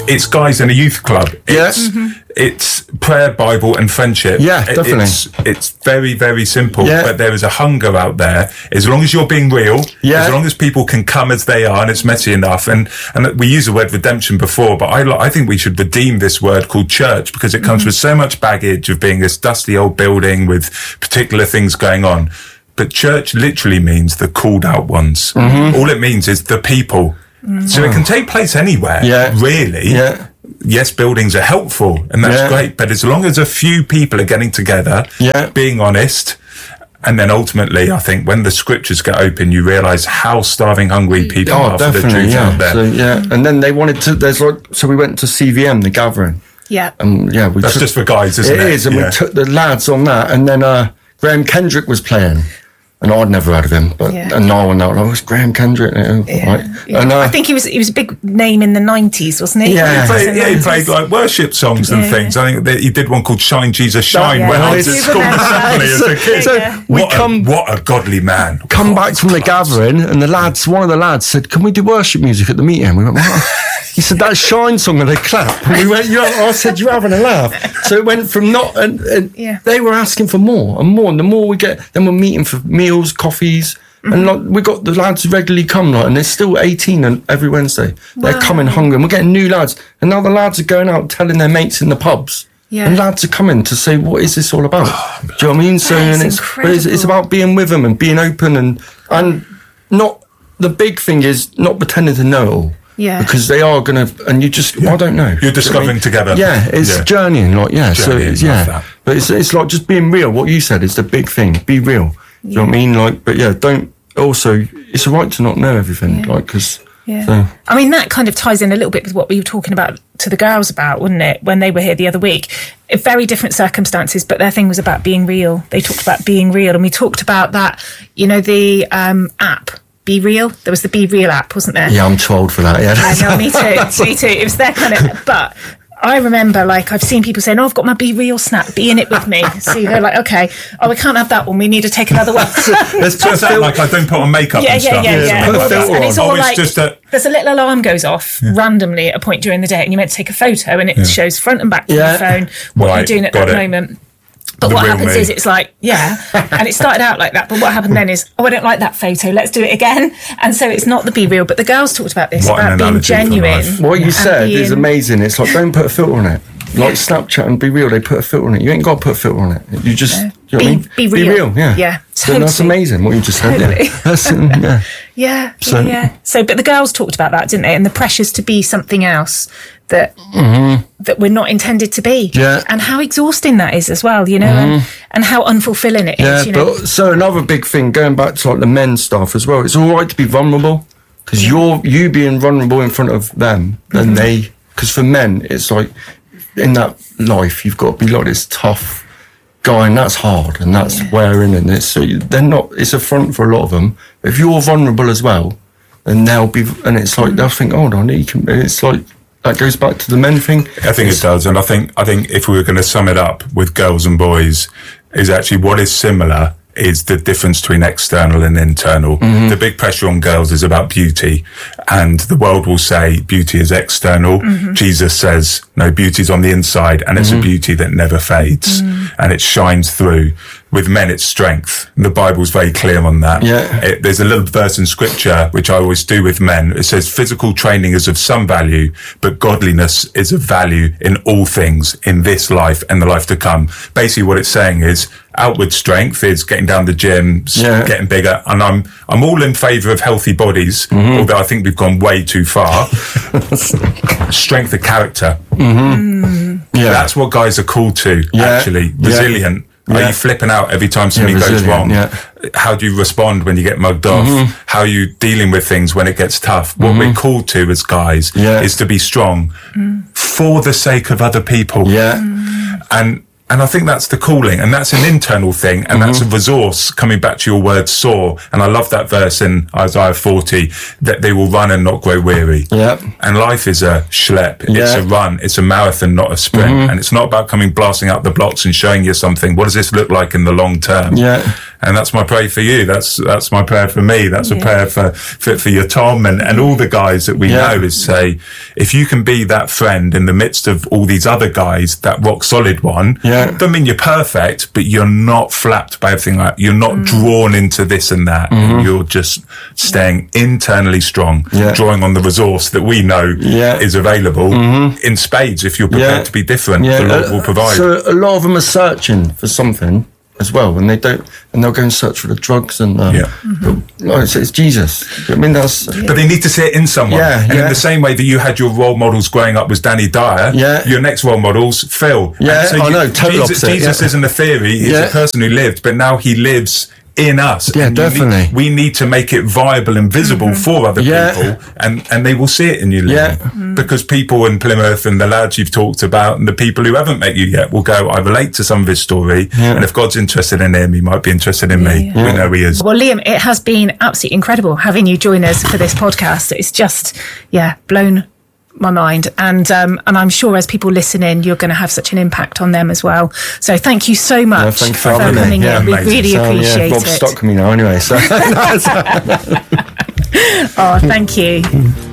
it's guys in a youth club. It's prayer, Bible, and friendship. Yeah, definitely. It's very, very simple. Yeah. But there is a hunger out there. As long as you're being real, as long as people can come as they are, and it's messy enough. And we used the word redemption before, but I think we should redeem this word called church, because it comes with so much baggage of being this dusty old building with particular things going on. But church literally means the called out ones. All it means is the people. So it can take place anywhere, really. Yeah. Yes, buildings are helpful, and that's great. But as long as a few people are getting together, being honest, and then ultimately, I think when the scriptures get open, you realise how starving, hungry people are for the truth out there. So, and then they wanted to. So we went to CVM, the gathering. Yeah. That's just for guys, isn't it? It is, and we took the lads on that, and then Graham Kendrick was playing. And I'd never heard of him, but and no one knows. It's Graham Kendrick. Right? Yeah. And I think he was a big name in the 90s, wasn't he? Yeah, he played like worship songs and things. I think that he did one called "Shine Jesus Shine" when I was at school assembly as a kid. So what a godly man! Come back from the gathering, and one of the lads said, "Can we do worship music at the meeting?" We went, "What?" He said, "That Shine song," and they clapped. And we went, I said, "You're having a laugh." So it went from and they were asking for more and more, and the more we get, then we're meeting for meals, coffees, and we got the lads regularly come, and there's still 18 every Wednesday. They're coming hungry, and we're getting new lads, and now the lads are going out telling their mates in the pubs. Yeah. And lads are coming to say, "What is this all about?" Do you know what I mean? So, and it's about being with them and being open and not, the big thing is not pretending to know it all. Yeah. Because they are going to, and you just, I don't know. You're discovering together. Yeah, it's journeying, But it's like just being real. What you said is the big thing. Be real. Do you know what I mean? But don't, also, it's all right to not know everything. Because... Yeah. So. I mean, that kind of ties in a little bit with what we were talking about to the girls about, wouldn't it, when they were here the other week? Very different circumstances, but their thing was about being real. They talked about being real, and we talked about that, the app, Be Real. There was the Be Real app, wasn't there? Yeah, I'm too old for that, No, me too. It was their kind of... But... I remember, I've seen people saying, "Oh, I've got my Be Real snap, be in it with me." So they're like, "Okay, we can't have that one. We need to take another one." Let's put that like I don't put on makeup and stuff. And it's all there's a little alarm goes off randomly at a point during the day, and you're meant to take a photo, and it shows front and back to your phone what you're doing at that moment. But what happens is it's like, and it started out like that, but what happened then is, I don't like that photo, let's do it again. And so it's not the Be Real, but the girls talked about this, about being genuine. What you said is amazing. It's like, don't put a filter on it. Like Snapchat and Be Real, they put a filter on it. You ain't got to put a filter on it. You just, you know what I mean? Be real. Yeah, totally. That's amazing what you just said. Totally. So, but the girls talked about that, didn't they? And the pressures to be something else that we're not intended to be. Yeah. And how exhausting that is as well, and how unfulfilling it is. But so another big thing, going back to like the men's stuff as well, it's all right to be vulnerable, because you being vulnerable in front of them, and because for men, it's like, in that life, you've got to be like this tough guy, and that's hard, and that's wearing, and it's a front for a lot of them. But if you're vulnerable as well, then they'll it's like, they'll think, "Oh, no, it's like, that goes back to the men thing." I think it does, and I think if we were going to sum it up with girls and boys, is actually what is similar is the difference between external and internal. The big pressure on girls is about beauty, and the world will say beauty is external. Jesus says, no, beauty's on the inside, and it's a beauty that never fades, and it shines through. With men, it's strength. The Bible's very clear on that. Yeah. There's a little verse in scripture, which I always do with men. It says, physical training is of some value, but godliness is of value in all things, in this life and the life to come. Basically, what it's saying is, outward strength is getting down the gym, getting bigger. And I'm all in favour of healthy bodies, although I think we've gone way too far. Strength of character. That's what guys are called to, actually. Resilient. Are you flipping out every time something goes wrong? How do you respond when you get mugged off? How are you dealing with things when it gets tough? What we're called to as guys is to be strong for the sake of other people. And I think that's the calling, and that's an internal thing, and that's a resource, coming back to your word, soar. And I love that verse in Isaiah 40, that they will run and not grow weary. And life is a schlep. It's a run. It's a marathon, not a sprint. And it's not about blasting out the blocks and showing you something. What does this look like in the long term? And that's my prayer for you. That's my prayer for me. That's a prayer for your Tom and all the guys that we know, is say, if you can be that friend in the midst of all these other guys, that rock solid one, doesn't mean you're perfect, but you're not flapped by everything. Like, you're not drawn into this and that. And you're just staying internally strong, drawing on the resource that we know is available in spades. If you're prepared to be different, the Lord will provide. So a lot of them are searching for something as well, and they'll go and search for the drugs and it's Jesus. I mean, but they need to see it in someone. And in the same way that you had your role models growing up was Danny Dyer, your next role models Phil. So I know, totally opposite. Jesus isn't a theory; he's a person who lived, but now he lives in us. Yeah, definitely. We need to make it viable and visible for other people, and they will see it in you. Because people in Plymouth and the lads you've talked about and the people who haven't met you yet will go, I relate to some of his story, and if God's interested in him, he might be interested in me. We know he is. Well, Liam, it has been absolutely incredible having you join us for this podcast. It's just, blown my mind, and I'm sure as people listen in, you're going to have such an impact on them as well. So thank you so much for coming in. We really appreciate Bob's it. stuck me now anyway. So. Oh, thank you.